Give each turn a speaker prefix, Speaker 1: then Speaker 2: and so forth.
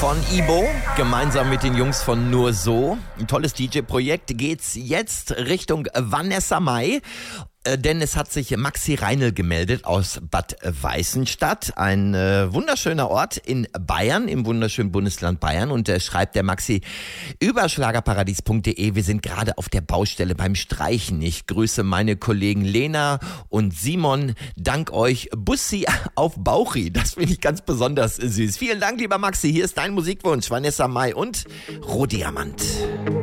Speaker 1: von Ibo, gemeinsam mit den Jungs von Nur So. Ein tolles DJ-Projekt. Geht's jetzt Richtung Vanessa Mai. Denn es hat sich Maxi Reinl gemeldet aus Bad Weißenstadt, ein wunderschöner Ort in Bayern, im wunderschönen Bundesland Bayern. Und schreibt der Maxi über schlagerparadies.de, wir sind gerade auf der Baustelle beim Streichen. Ich grüße meine Kollegen Lena und Simon. Dank euch Bussi auf Bauchi. Das finde ich ganz besonders süß. Vielen Dank, lieber Maxi. Hier ist dein Musikwunsch, Vanessa Mai und Rohdiamant.